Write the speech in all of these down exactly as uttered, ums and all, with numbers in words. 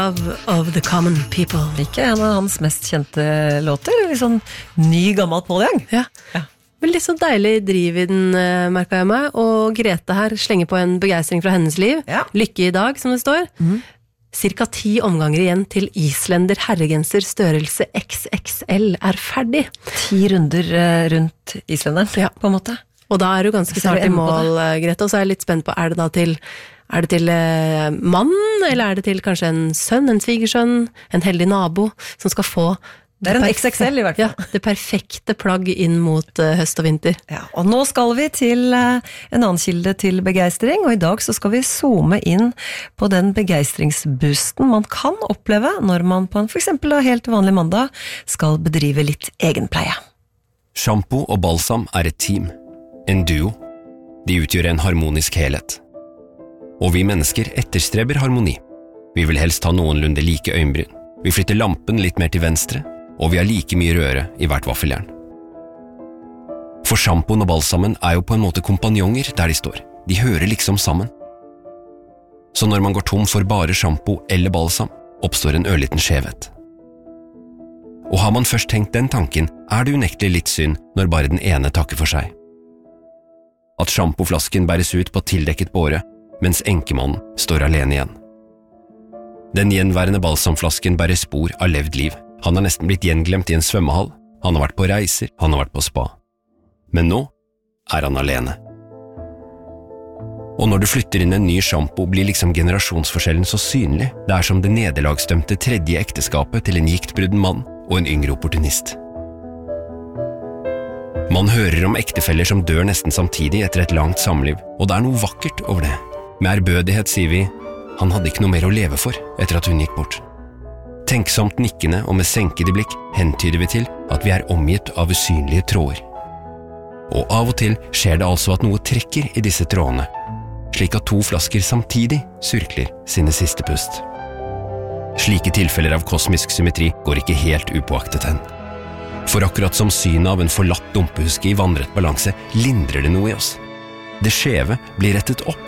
Love of the Common People. Ikke en av hans mest kjente låter, litt sånn ny, gammel Paul Young. Ja, ja. Men litt så deilig driv i den, merket jeg meg, og Grete her slenger på en begeistring fra hennes liv. Ja. Lykke i dag, som det står. Mm. Cirka ti omganger igjen til Islender herregenser størrelse X X L er ferdig. Ti runder rundt Islenderen, ja, på en måte. Og da er du ganske snart i mål, Grete, og så er jeg litt spent på, er det da til... Er det til eh, mann, eller er det til kanskje en sønn, en svigersønn, en heldig nabo, som skal få... Det er en X X L i hvert fall. Ja, det perfekte plagg inn mot uh, høst og vinter. Ja, og nå skal vi til uh, en annen kilde til begeistring, og i dag så skal vi zoome inn på den begeistringsboosten man kan oppleve når man på en for eksempel helt vanlig mandag skal bedrive litt egenpleie. Shampoo og balsam er et team, en duo. De utgjør en harmonisk helhet. Og vi mennesker etterstreber harmoni. Vi vil helst ha noenlunde like øyenbryn. Vi flytter lampen litt mer til venstre, og vi har like mye røre i hvert vaffeljern. For sjampoen og balsamen er jo på en måte kompanjonger der de står. De hører liksom sammen. Så når man går tom for bare shampoo eller balsam, oppstår en ørliten skjevhet. Og har man først tenkt den tanken, er det unektelig litt synd når bare den ene takker for seg. At shampooflasken bæres ut på tildekket båre, mens enkemannen står alene igjen. Den gjenværende balsamflasken bærer spor av levd liv. Han har nesten blitt gjenglemt i en svømmehall, han har vært på reiser, han har vært på spa. Men nå er han alene. Og når du flytter inn en ny shampoo, blir liksom generasjonsforskjellen så synlig. Det er som det nederlagsdømte tredje ekteskapet til en giktbrudden mann og en yngre opportunist. Man hører om ektefeller som dør nesten samtidig etter et langt samliv, og det er noe vakkert over det. Med ærbødighet sier vi, han hadde ikke noe mer å leve for etter at hun gikk bort. Tenksomt nikkende og med senkede blikk hentyder vi til at vi er omgitt av usynlige tråder. Og av og til skjer det altså at noe trekker i disse trådene, slik at to flasker samtidig surkler sine siste pust. Slike tilfeller av kosmisk symmetri går ikke helt upåaktet hen. For akkurat som synet av en forlatt dumpehuske i vannrett balanse lindrer det noe i oss. Det skjeve blir rettet opp.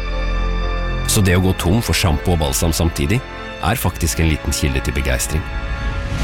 Så det å gå tom for shampoo og balsam samtidig er faktisk en liten kilde til begeistring.